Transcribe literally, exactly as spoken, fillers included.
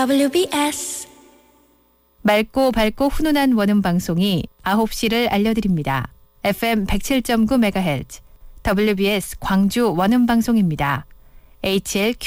더블유비에스 맑고 밝고 훈훈한 원음 방송이 아홉 시를 알려드립니다. 에프엠 백칠 점 구 메가헤르츠 더블유비에스 광주 원음 방송입니다. 에이치엘